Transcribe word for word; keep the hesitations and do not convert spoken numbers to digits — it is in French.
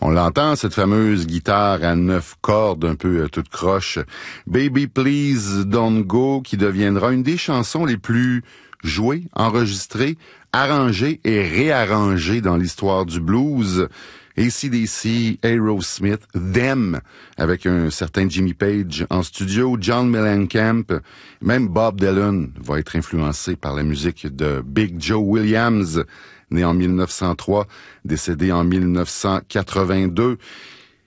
On l'entend, cette fameuse guitare à neuf cordes, un peu euh, toute croche. Baby Please Don't Go, qui deviendra une des chansons les plus jouées, enregistrées, arrangées et réarrangées dans l'histoire du blues. A C D C, Aerosmith, Them, avec un certain Jimmy Page en studio, John Mellencamp, même Bob Dylan va être influencé par la musique de Big Joe Williams, né en mille neuf cent trois, décédé en mille neuf cent quatre-vingt-deux.